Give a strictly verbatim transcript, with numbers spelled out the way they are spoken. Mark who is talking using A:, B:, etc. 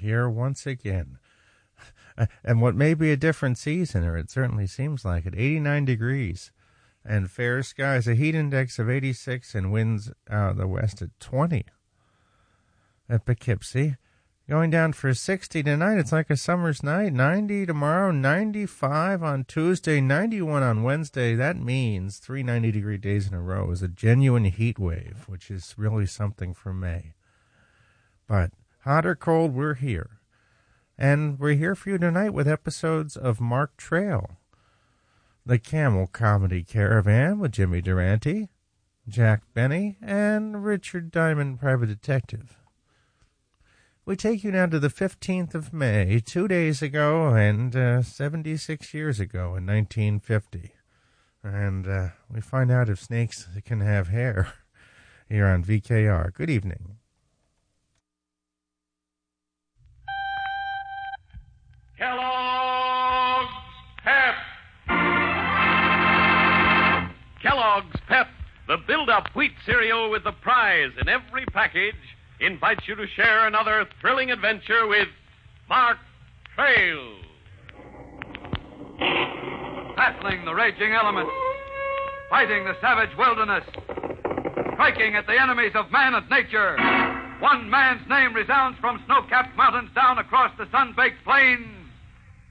A: here once again. And what may be a different season, or it certainly seems like it, eighty-nine degrees and fair skies, a heat index of eighty-six and winds out of the west at twenty at Poughkeepsie. Going down for sixty tonight. It's like a summer's night. ninety tomorrow, ninety-five on Tuesday, ninety-one on Wednesday. That means three ninety-degree days in a row is a genuine heat wave, which is really something for May. But hot or cold, we're here. And we're here for you tonight with episodes of Mark Trail, The Camel Comedy Caravan with Jimmy Durante, Jack Benny, and Richard Diamond, Private Detective. We take you now to the fifteenth of May, two days ago, and uh, seventy-six years ago in nineteen fifty. And uh, we find out if snakes can have hair here on V K R. Good evening.
B: Kellogg's Pep! Kellogg's Pep, the build-up wheat cereal with the prize in every package, invites you to share another thrilling adventure with Mark Trail.
C: Battling the raging elements, fighting the savage wilderness, striking at the enemies of man and nature. One man's name resounds from snow-capped mountains down across the sun-baked plains.